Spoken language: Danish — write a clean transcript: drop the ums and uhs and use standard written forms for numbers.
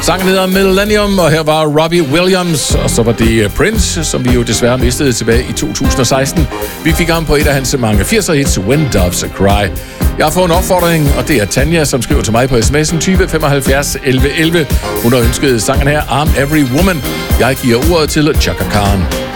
Sangen hedder Millennium, og her var Robbie Williams, og så var det Prince, som vi jo desværre mistede tilbage i 2016. Vi fik ham på et af hans mange 80'er hits, When Doves Cry. Jeg har fået en opfordring, og det er Tanja, som skriver til mig på sms'en 20 75 11 11. Hun har ønsket sangen her, I'm Every Woman. Jeg giver ordet til Chaka Khan.